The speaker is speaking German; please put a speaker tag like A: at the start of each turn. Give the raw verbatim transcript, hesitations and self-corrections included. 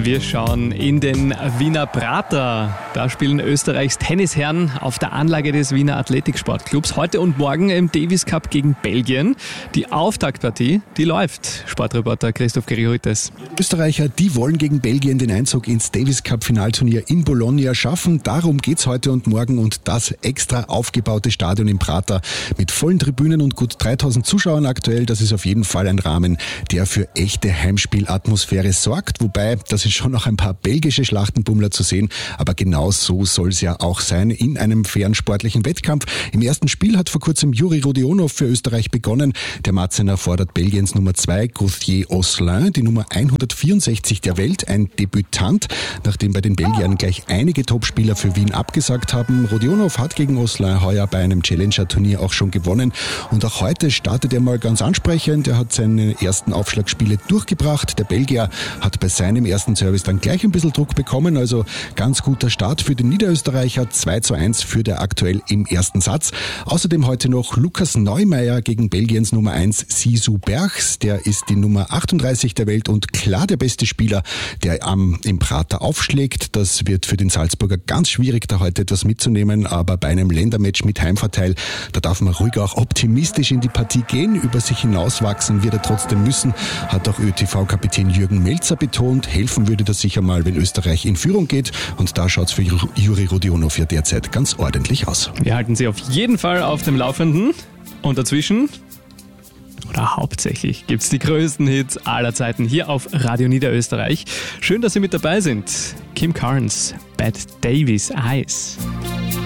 A: Wir schauen in den Wiener Prater. Da spielen Österreichs Tennisherren auf der Anlage des Wiener Athletiksportclubs. Heute und morgen im Davis Cup gegen Belgien. Die Auftaktpartie, die läuft. Sportreporter Christoph Gerihutes.
B: Österreicher, die wollen gegen Belgien den Einzug ins Davis Cup Finalturnier in Bologna schaffen. Darum geht's heute und morgen und das extra aufgebaute Stadion im Prater mit vollen Tribünen und gut dreitausend Zuschauern aktuell. Das ist auf jeden Fall ein Rahmen, der für echte Heimspielatmosphäre sorgt. Wobei, das ist schon noch ein paar belgische Schlachtenbummler zu sehen, aber genau so soll es ja auch sein in einem fairen sportlichen Wettkampf. Im ersten Spiel hat vor kurzem Juri Rodionov für Österreich begonnen. Der Marzener fordert Belgiens Nummer zwei, Gauthier Osselin, die Nummer hundertvierundsechzig der Welt, ein Debütant, nachdem bei den Belgiern gleich einige Topspieler für Wien abgesagt haben. Rodionov hat gegen Osselin heuer bei einem Challenger-Turnier auch schon gewonnen und auch heute startet er mal ganz ansprechend. Er hat seine ersten Aufschlagspiele durchgebracht. Der Belgier hat bei seinem ersten Service dann gleich ein bisschen Druck bekommen, also ganz guter Start für den Niederösterreicher. zwei zu eins führt er aktuell im ersten Satz. Außerdem heute noch Lukas Neumeier gegen Belgiens Nummer eins Sisu Berchs. Der ist die Nummer achtunddreißig der Welt und klar der beste Spieler, der am im Prater aufschlägt. Das wird für den Salzburger ganz schwierig, da heute etwas mitzunehmen, aber bei einem Ländermatch mit Heimvorteil, da darf man ruhig auch optimistisch in die Partie gehen. Über sich hinauswachsen wird er trotzdem müssen, hat auch ÖTV-Kapitän Jürgen Melzer betont. Helfen würde das sicher mal, wenn Österreich in Führung geht und da schaut es für Juri Rodionov ja derzeit ganz ordentlich aus.
A: Wir halten Sie auf jeden Fall auf dem Laufenden und dazwischen oder hauptsächlich gibt es die größten Hits aller Zeiten hier auf Radio Niederösterreich. Schön, dass Sie mit dabei sind. Kim Carnes, Bette Davis Eyes.